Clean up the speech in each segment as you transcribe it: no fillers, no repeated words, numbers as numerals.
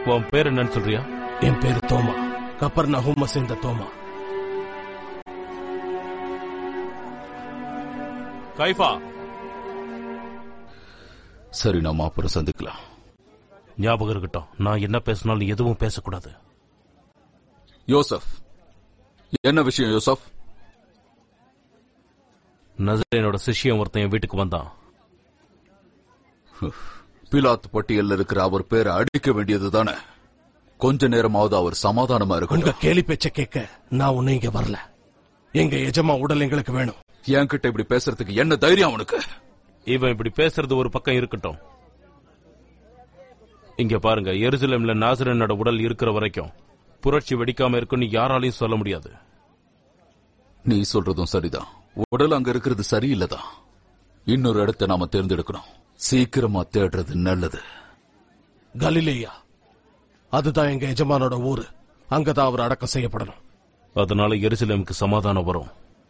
உன் பேர் என்னன்னு சொல்றியா? என் பேரு தோமா, கப்பர்நகூமை சேர்ந்த தோமா. கைஃபா. சரி, நாம அப்புறம் சந்திக்கலாம். ஞாபகம் இருக்கட்டும், நான் என்ன பேசினாலும் எதுவும் பேசக்கூடாது. யோசப், என்ன விஷயம் யோசப்? நசரேயனோட சிஷ்யன் ஒருத்தன் என் வீட்டுக்கு வந்தான். பிலாத் பட்டியல்ல இருக்கிற அவர் பேரை அடிக்க வேண்டியதுதானே? கொஞ்ச நேரமாவது அவர் சமாதானமா இருக்கு. உங்க கேலி பேச்ச கேட்க நான் ஒண்ணு இங்க வரல. எங்க எஜமா உடல் எங்களுக்கு வேணும். என்கிட்ட இப்படி பேசுறதுக்கு என்ன தைரியம் அவனுக்கு? இவன் இப்படி பேசுறது ஒரு பக்கம் இருக்கட்டும். இங்க பாருங்க, எருசலேம்ல நாசரேயனோட உடல் இருக்கிற வரைக்கும் புரட்சி வெடிக்காம இருக்குன்னு யாராலையும் சொல்ல முடியாது. நீ சொல்றதும் சரிதான். உடல் அங்க இருக்கிறது சரியில்லதான். இன்னொரு இடத்தை நாம தேர்ந்தெடுக்கணும். சீக்கிரமா தேடுறது நல்லது. கலிலேயா, அதுதான் எங்க எஜமானோட ஊரு. அங்கதான் அவர் அடக்கம் செய்யப்படணும். அதனால எருசலேமுக்கு சமாதானம் வரும்.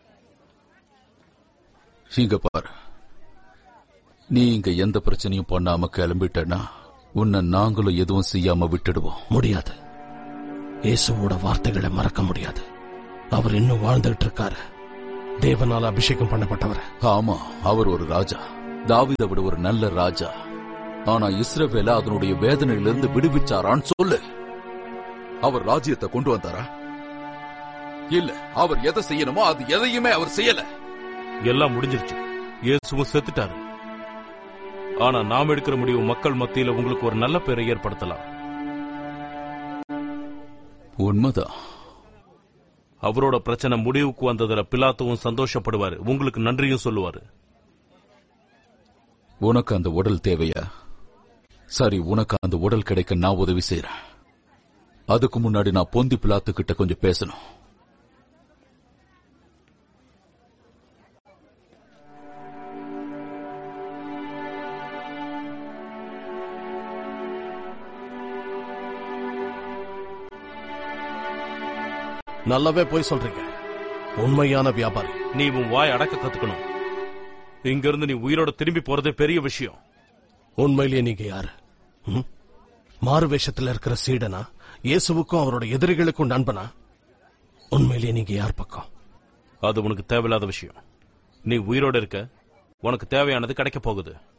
இங்க பாரு, நீ இங்க எந்த பிரச்சனையும் பண்ணாம கிளம்பிட்டனா உன்னை நாங்களும் எதுவும் செய்யாம விட்டுடுவோம். முடியாது. இயேசுவோட வார்த்தைகளை மறக்க முடியாது. அவர் இன்னும் வாழ்ந்துட்டு இருக்காரு. தேவனால அபிஷேகம் பண்ணப்பட்டவர். ஆமா, அவர் ஒரு ராஜா, தாவீதை விட ஒரு நல்ல ராஜா. ஆனா இஸ்ரவேல அதனுடைய வேதனையிலிருந்து விடுவிச்சாரான்னு சொல்லு. அவர் ராஜ்யத்தை கொண்டு வந்தாரா? இல்ல. அவர் எதை செய்யணுமோ அது எதையுமே அவர் செய்யல. எல்லாம் முடிஞ்சிருச்சு. இயேசுவும் செத்துட்டாரு. ஆனா நாம் எடுக்கிற முடிவு மக்கள் மத்தியில உங்களுக்கு ஒரு நல்ல பேரை ஏற்படுத்தலாம். உண்மைதான். அவரோட பிரச்சனை முடிவுக்கு வந்ததுல பிலாத்துவும் சந்தோஷப்படுவாரு, உங்களுக்கு நன்றியும் சொல்லுவாரு. உனக்கு அந்த உடல் தேவையா? சரி, உனக்கு அந்த உடல் கிடைக்க நான் உதவி செய்யறேன். அதுக்கு முன்னாடி நான் பொந்தி பிலாத்து கிட்ட கொஞ்சம் பேசணும். நல்லாவே போய் சொல்றீங்க. உண்மையான வியாபாரி. நீ உன் வாய் அடக்க கத்துக்கணும். இங்க இருந்து நீ உயிரோட திரும்பி போறதே பெரிய விஷயம். உண்மையிலேயே நீங்க யாரு? மாறு வேஷத்துல இருக்கிற சீடனா? இயேசுவுக்கும் அவரோட எதிரிகளுக்கும் நண்பனா? உண்மையிலேயே நீங்க யார் பக்கம்? அது உனக்கு தேவையில்லாத விஷயம். நீ உயிரோட இருக்க, உனக்கு தேவையானது கிடைக்க போகுது.